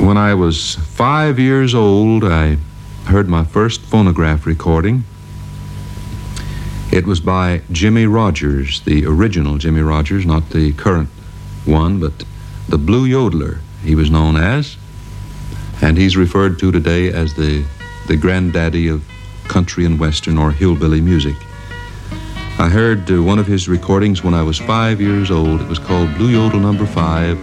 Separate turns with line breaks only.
When I was 5 years old, I heard my first phonograph recording. It was by Jimmy Rogers, the original Jimmy Rogers, not the current one, but the Blue Yodeler, he was known as. And he's referred to today as the granddaddy of country and western or hillbilly music. I heard one of his recordings when I was 5 years old. It was called Blue Yodel Number 5.